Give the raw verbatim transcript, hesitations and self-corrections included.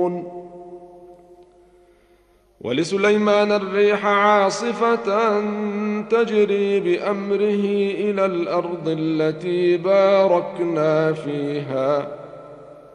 يعلمون. ولسليمان الريح عاصفة تجري بأمره إلى الأرض التي باركنا فيها